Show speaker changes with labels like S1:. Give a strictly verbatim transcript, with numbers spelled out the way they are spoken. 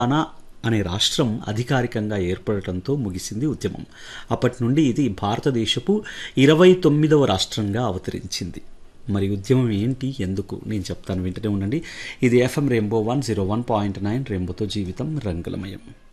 S1: తెలంగాణ అనే రాష్ట్రం అధికారికంగా ఏర్పడటంతో ముగిసింది ఉద్యమం. అప్పటి నుండి ఇది భారతదేశపు ఇరవై తొమ్మిదవ రాష్ట్రంగా అవతరించింది. మరి ఉద్యమం ఏంటి, ఎందుకు, నేను చెప్తాను, వింటూనే ఉండండి. ఇది FM rainbow one zero one point nine రెయిన్బోతో జీవితం రంగులమయం.